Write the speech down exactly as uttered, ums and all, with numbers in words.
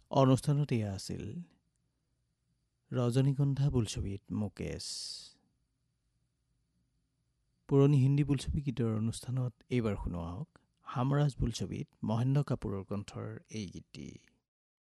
অনুষ্ঠানত এয়া আছিল ৰজনীগন্ধা বোলছবিত মুকেশ। পুৰণি হিন্দী বোলছবি গীতৰ অনুষ্ঠানত এইবাৰ শুনো আহক হামৰাজ বোলছবিত মহেন্দ্ৰ কাপুৰৰ কণ্ঠৰ এই গীতটি।